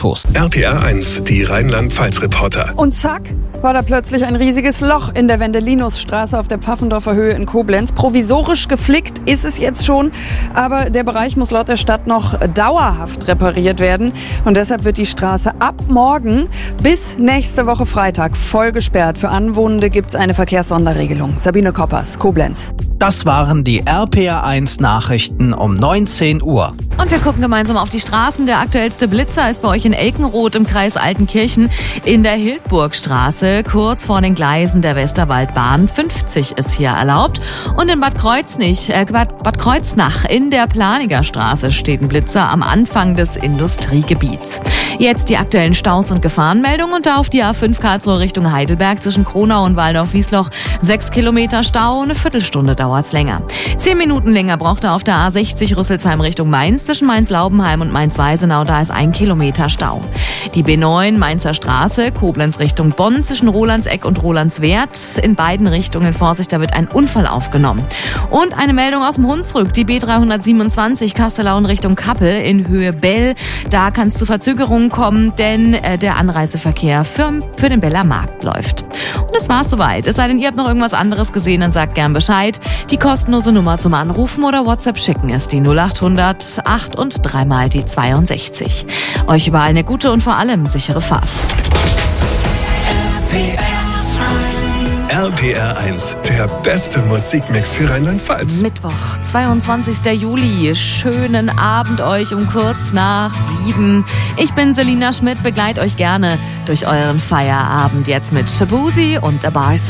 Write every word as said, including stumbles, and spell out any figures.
Autos. R P R eins, die Rheinland-Pfalz-Reporter. Und zack, war da plötzlich ein riesiges Loch in der Wendelinusstraße auf der Pfaffendorfer Höhe in Koblenz. Provisorisch geflickt ist es jetzt schon, aber der Bereich muss laut der Stadt noch dauerhaft repariert werden. Und deshalb wird die Straße ab morgen bis nächste Woche Freitag voll gesperrt. Für Anwohnende gibt es eine Verkehrssonderregelung. Sabine Koppers, Koblenz. Das waren die R P R eins Nachrichten um neunzehn Uhr. Und wir gucken gemeinsam auf die Straßen. Der aktuellste Blitzer ist bei euch in Elkenroth im Kreis Altenkirchen in der Hildburgstraße, kurz vor den Gleisen der Westerwaldbahn. fünfzig ist hier erlaubt. Und in Bad Kreuznach, äh, Bad Kreuznach in der Planiger Straße steht ein Blitzer am Anfang des Industriegebiets. Jetzt die aktuellen Staus und Gefahrenmeldungen und da auf die A fünf Karlsruhe Richtung Heidelberg zwischen Kronau und Waldorf-Wiesloch. Sechs Kilometer Stau, eine Viertelstunde dauert's länger. Zehn Minuten länger braucht er auf der A sechzig Rüsselsheim Richtung Mainz zwischen Mainz-Laubenheim und Mainz-Weisenau. Da ist ein Kilometer Stau. Die B neun Mainzer Straße, Koblenz Richtung Bonn zwischen Rolandseck und Rolandswerth. In beiden Richtungen Vorsicht, da wird ein Unfall aufgenommen. Und eine Meldung aus dem Hunsrück, die B dreihundertsiebenundzwanzig Kastellaun Richtung Kappel in Höhe Bell. Da kann es zu Verzögerungen kommen, denn äh, der Anreiseverkehr für, für den Beller Markt läuft. Und das war's soweit. Es sei denn, ihr habt noch irgendwas anderes gesehen, dann sagt gern Bescheid. Die kostenlose Nummer zum Anrufen oder WhatsApp schicken ist die null achthundert acht und dreimal die zweiundsechzig. Euch überall eine gute und vor allem sichere Fahrt. R P R eins, der beste Musikmix für Rheinland-Pfalz. Mittwoch, zweiundzwanzigster Juli. Schönen Abend euch um kurz nach sieben. Ich bin Selina Schmidt, begleite euch gerne durch euren Feierabend jetzt mit Shabuzi und A Bar